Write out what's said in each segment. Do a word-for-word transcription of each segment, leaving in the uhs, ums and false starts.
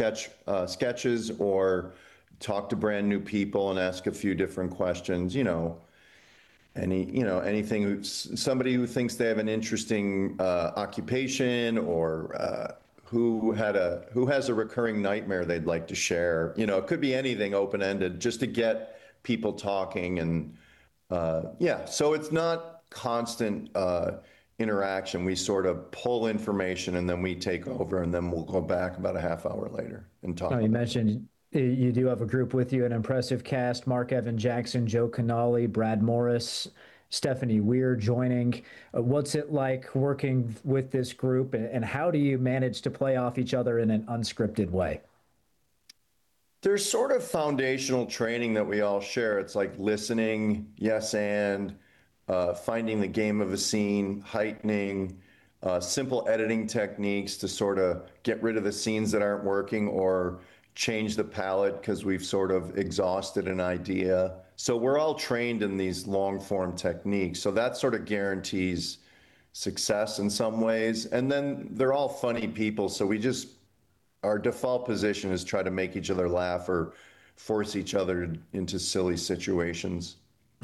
sketch uh, sketches or talk to brand new people and ask a few different questions. You know, any you know anything. who- Somebody who thinks they have an interesting uh, occupation or uh, who had a who has a recurring nightmare they'd like to share. You know, it could be anything open ended, just to get people talking and uh, yeah. So it's not constant uh, interaction. We sort of pull information and then we take over, and then we'll go back about a half hour later and Oh, talk you about. mentioned uh, you do have a group with you, an impressive cast: Mark Evan Jackson, Joe Canali, Brad Morris, Stephanie Weir joining. Uh, what's it like working with this group, and, and how do you manage to play off each other in an unscripted way? There's sort of foundational training that we all share. It's like listening, yes, and uh, finding the game of a scene, heightening, uh, simple editing techniques to sort of get rid of the scenes that aren't working or change the palette because we've sort of exhausted an idea. So we're all trained in these long form techniques. So that sort of guarantees success in some ways. And then they're all funny people. So we just our default position is try to make each other laugh or force each other into silly situations.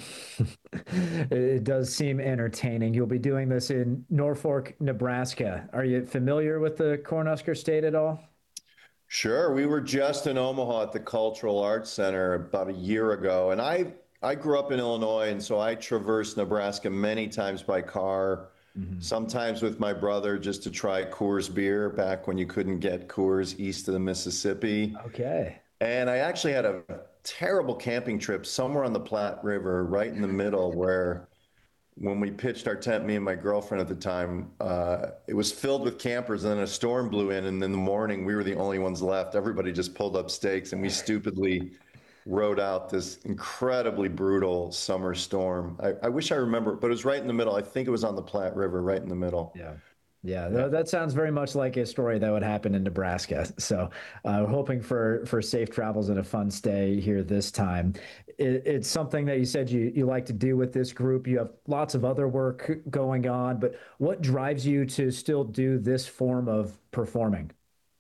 It does seem entertaining. You'll be doing this in Norfolk, Nebraska. Are you familiar with the Cornhusker State at all? Sure, we were just in Omaha at the Cultural Arts Center about a year ago, and I I grew up in Illinois, and so I traversed Nebraska many times by car, Mhm. sometimes with my brother just to try Coors beer back when you couldn't get Coors east of the Mississippi. Okay. And I actually had a terrible camping trip somewhere on the Platte River, right in the middle, where when we pitched our tent, me and my girlfriend at the time, uh, it was filled with campers, and then a storm blew in, and in the morning we were the only ones left. Everybody just pulled up stakes, and we stupidly rode out this incredibly brutal summer storm. I, I wish I remember, but it was right in the middle. I think it was on the Platte River, right in the middle. Yeah. Yeah, Yeah. tha- that sounds very much like a story that would happen in Nebraska. So, uh, hoping for for safe travels and a fun stay here this time. It, it's something that you said you you like to do with this group. You have lots of other work going on, but what drives you to still do this form of performing?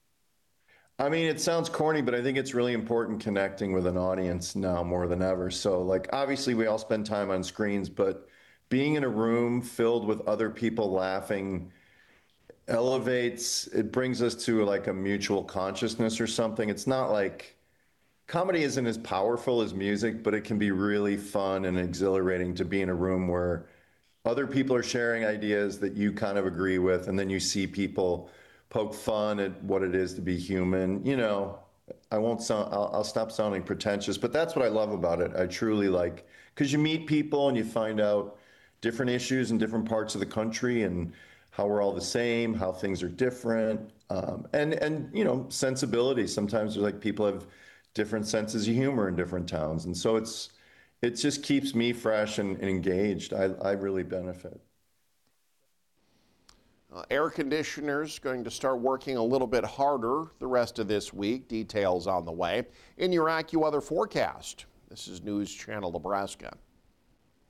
I mean, it sounds corny, but I think it's really important connecting with an audience now more than ever. So, like, obviously, we all spend time on screens, but being in a room filled with other people laughing elevates, it brings us to like a mutual consciousness or something. It's not like comedy isn't as powerful as music, but it can be really fun and exhilarating to be in a room where other people are sharing ideas that you kind of agree with, and then you see people poke fun at what it is to be human. You know, I won't sound, I'll, I'll stop sounding pretentious, but that's what I love about it. I truly like, because you meet people and you find out different issues in different parts of the country and how we're all the same, how things are different, um, and and you know, sensibility. Sometimes there's like people have different senses of humor in different towns, and so it's it just keeps me fresh and, and engaged. I, I really benefit. Uh, air conditioners going to start working a little bit harder the rest of this week. Details on the way in your AccuWeather forecast. This is News Channel Nebraska.